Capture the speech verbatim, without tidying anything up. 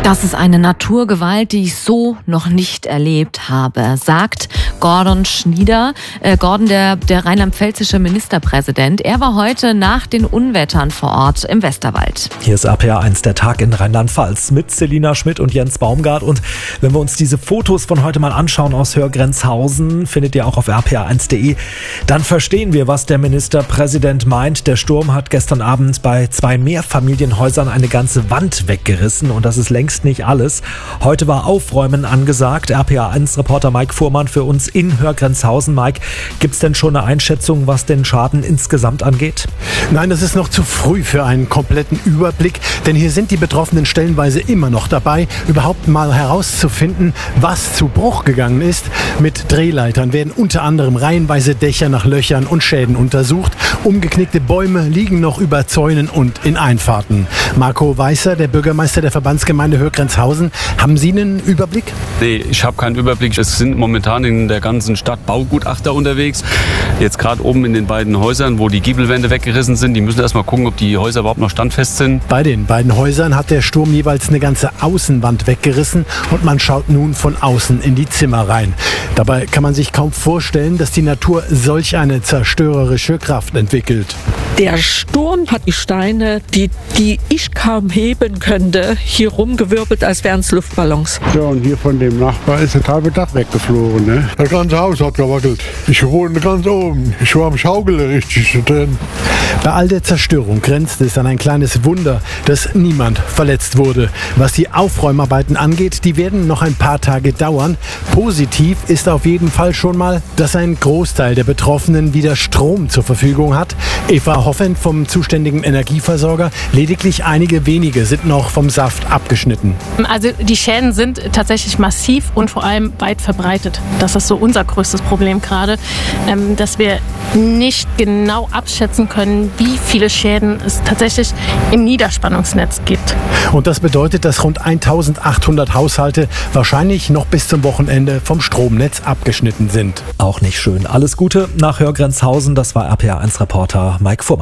Das ist eine Naturgewalt, die ich so noch nicht erlebt habe, sagt Gordon Schnieder, äh, Gordon, der, der rheinland-pfälzische Ministerpräsident. Er war heute nach den Unwettern vor Ort im Westerwald. Hier ist R P R eins, der Tag in Rheinland-Pfalz mit Selina Schmidt und Jens Baumgart. Und wenn wir uns diese Fotos von heute mal anschauen aus Hörgrenzhausen, findet ihr auch auf r p r eins punkt d e, dann verstehen wir, was der Ministerpräsident meint. Der Sturm hat gestern Abend bei zwei Mehrfamilienhäusern eine ganze Wand weggerissen und das ist längst nicht alles. Heute war Aufräumen angesagt. R P R eins Reporter Mike Fuhrmann für uns in Hörgrenzhausen. Mike, gibt es denn schon eine Einschätzung, was den Schaden insgesamt angeht? Nein, das ist noch zu früh für einen kompletten Überblick, denn hier sind die Betroffenen stellenweise immer noch dabei, überhaupt mal herauszufinden, was zu Bruch gegangen ist. Mit Drehleitern werden unter anderem reihenweise Dächer nach Löchern und Schäden untersucht. Umgeknickte Bäume liegen noch über Zäunen und in Einfahrten. Marco Weißer, der Bürgermeister der Verbandsgemeinde Hörgrenzhausen, haben Sie einen Überblick? Nee, ich habe keinen Überblick. Es sind momentan in der ganzen Stadt Baugutachter unterwegs. Jetzt gerade oben in den beiden Häusern, wo die Giebelwände weggerissen sind. Die müssen erst mal gucken, ob die Häuser überhaupt noch standfest sind. Bei den beiden Häusern hat der Sturm jeweils eine ganze Außenwand weggerissen und man schaut nun von außen in die Zimmer rein. Dabei kann man sich kaum vorstellen, dass die Natur solch eine zerstörerische Kraft entwickelt. Der Sturm hat die Steine, die, die ich kaum heben könnte, hier rumgewirbelt, als wären es Luftballons. Ja, und hier von dem Nachbar ist das halbe Dach weggeflogen. Ne? Das ganze Haus hat gewackelt. Ich wohne ganz oben. Ich war am Schaukeln richtig drin. Bei all der Zerstörung grenzt es an ein kleines Wunder, dass niemand verletzt wurde. Was die Aufräumarbeiten angeht, die werden noch ein paar Tage dauern. Positiv ist auf jeden Fall schon mal, dass ein Großteil der Betroffenen wieder Strom zur Verfügung hat. Eva Hoffend vom zuständigen Energieversorger, lediglich einige wenige sind noch vom Saft abgeschnitten. Also die Schäden sind tatsächlich massiv und vor allem weit verbreitet. Das ist so unser größtes Problem gerade, dass wir nicht genau abschätzen können, wie viele Schäden es tatsächlich im Niederspannungsnetz gibt. Und das bedeutet, dass rund eintausendachthundert Haushalte wahrscheinlich noch bis zum Wochenende vom Stromnetz abgeschnitten sind. Auch nicht schön. Alles Gute nach Hörgrenzhausen. Das war R P R eins Reporter Mike Fuhrmann.